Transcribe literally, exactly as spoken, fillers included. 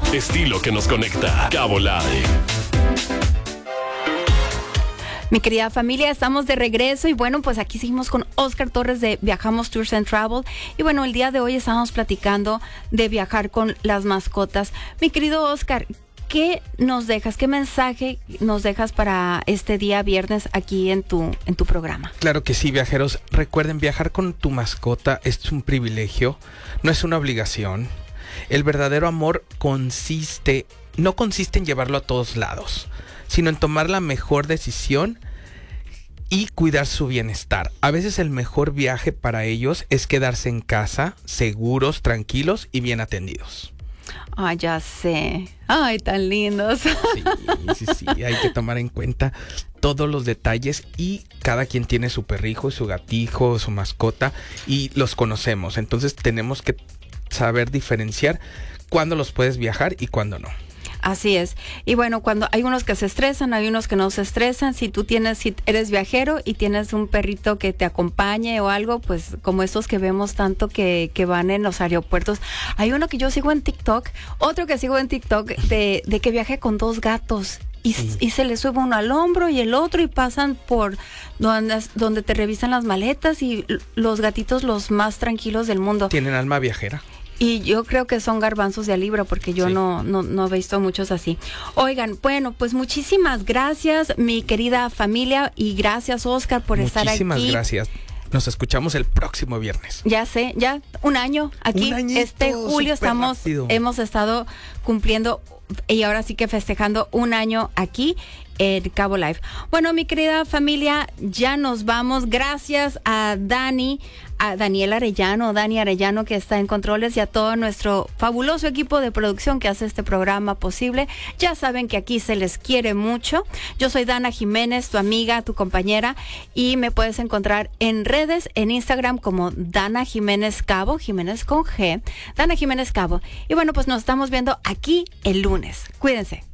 Estilo que nos conecta. Cabo Live. Mi querida familia, estamos de regreso y bueno, pues aquí seguimos con Oscar Torres de Viajamos Tours and Travel. Y bueno, el día de hoy estamos platicando de viajar con las mascotas. Mi querido Oscar, ¿qué nos dejas? ¿Qué mensaje nos dejas para este día viernes aquí en tu, en tu programa? Claro que sí, viajeros. Recuerden, viajar con tu mascota es un privilegio, no es una obligación. El verdadero amor consiste, no consiste en llevarlo a todos lados, sino en tomar la mejor decisión y cuidar su bienestar. A veces el mejor viaje para ellos es quedarse en casa, seguros, tranquilos y bien atendidos. Ay, ya sé. Ay, tan lindos. Sí, sí, sí. Hay que tomar en cuenta todos los detalles y cada quien tiene su perrijo, su gatijo, su mascota y los conocemos. Entonces tenemos que saber diferenciar cuándo los puedes viajar y cuándo no. Así es. Y bueno, cuando hay unos que se estresan, hay unos que no se estresan. Si tú tienes, si eres viajero y tienes un perrito que te acompañe o algo, pues como estos que vemos tanto que, que van en los aeropuertos. Hay uno que yo sigo en TikTok, otro que sigo en TikTok de, de que viaje con dos gatos. Y, sí. y se le sube uno al hombro y el otro y pasan por donde, donde te revisan las maletas y los gatitos los más tranquilos del mundo. Tienen alma viajera. Y yo creo que son garbanzos de a libra porque yo sí. no, no, no he visto muchos así. Oigan, bueno, pues muchísimas gracias, mi querida familia, y gracias, Oscar, por muchísimas estar aquí. Muchísimas gracias. Nos escuchamos el próximo viernes. Ya sé, ya un año aquí. Un añito, este julio estamos, rápido. hemos estado cumpliendo y ahora sí que festejando un año aquí en Cabo Live. Bueno, mi querida familia, ya nos vamos. Gracias a Dani, a Daniel Arellano, Dani Arellano que está en controles y a todo nuestro fabuloso equipo de producción que hace este programa posible. Ya saben que aquí se les quiere mucho. Yo soy Dana Jiménez, tu amiga, tu compañera, y me puedes encontrar en redes, en Instagram como Dana Jiménez Cabo, Jiménez con G, Dana Jiménez Cabo. Y bueno, pues nos estamos viendo aquí el lunes. Cuídense.